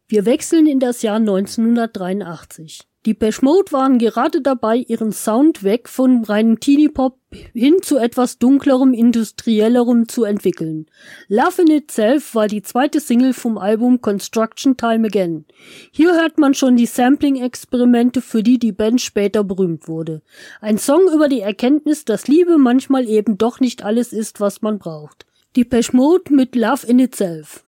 Wir wechseln in das Jahr 1983. Die Depeche Mode waren gerade dabei, ihren Sound weg von reinem Teenie-Pop hin zu etwas dunklerem, industriellerem zu entwickeln. Love in Itself war die zweite Single vom Album Construction Time Again. Hier hört man schon die Sampling-Experimente, für die die Band später berühmt wurde. Ein Song über die Erkenntnis, dass Liebe manchmal eben doch nicht alles ist, was man braucht. Depeche Mode mit Love in Itself.